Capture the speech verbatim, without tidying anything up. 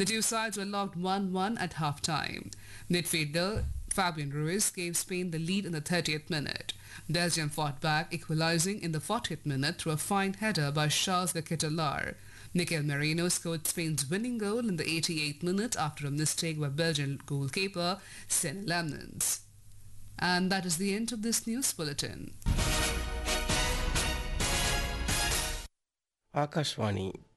The two sides were locked one one at half-time. Midfielder Fabian Ruiz gave Spain the lead in the thirtieth minute. Belgium fought back, equalizing in the fortieth minute through a fine header by Charles de Ketelaere. Mikel Merino scored Spain's winning goal in the eighty-eighth minute after a mistake by Belgian goalkeeper Senne Lammens. And that is the end of this news bulletin. Akashvani